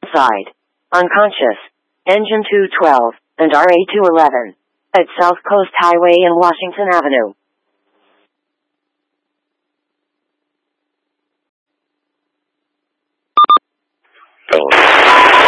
homicide. Unconscious. Engine 212 and RA 211 at South Coast Highway and Washington Avenue. Hello.